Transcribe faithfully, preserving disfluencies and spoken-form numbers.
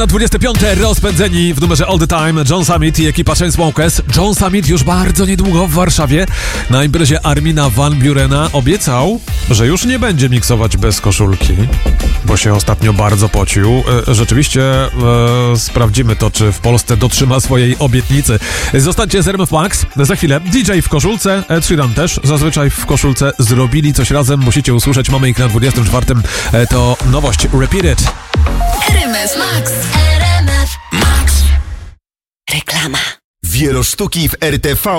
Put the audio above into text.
Na dwudzieste piąte rozpędzeni w numerze All The Time John Summit i ekipa Chainsmokers. John Summit już bardzo niedługo w Warszawie na imprezie Armina Van Burena. Obiecał, że już nie będzie miksować bez koszulki, bo się ostatnio bardzo pocił. E, rzeczywiście e, sprawdzimy to, czy w Polsce dotrzyma swojej obietnicy. Zostańcie z R M F Max. Za chwilę D J w koszulce, Ed Sheeran też zazwyczaj w koszulce. Zrobili coś razem, musicie usłyszeć. Mamy ich na dwudziestym czwartym. E, to nowość Repeat It. R M F Max. R M F Max. Reklama. Wielosztuki w R T V